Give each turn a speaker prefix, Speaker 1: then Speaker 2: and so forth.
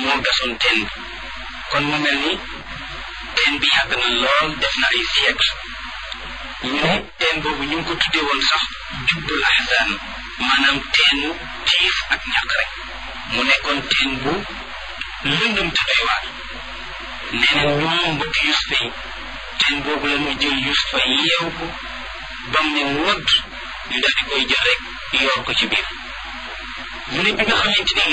Speaker 1: moo gasoon teen bi kon mu mel ni teen bi yàgg na lool def na ay siècle ñu ne teen boobu ñu ngi ko tuddee woon sax jubbul ahzan maanaam teenu tiif ak ñàkk rek mu nekkoon teen bu lëndëm te doy waar nee na ñoom mbokki Yusufa yi teen boobu la ñu jël Yusufa yeew ko bam ne wodd ñu daal di koy jël rek yor ko ci biir mu ne bi nga xamante ni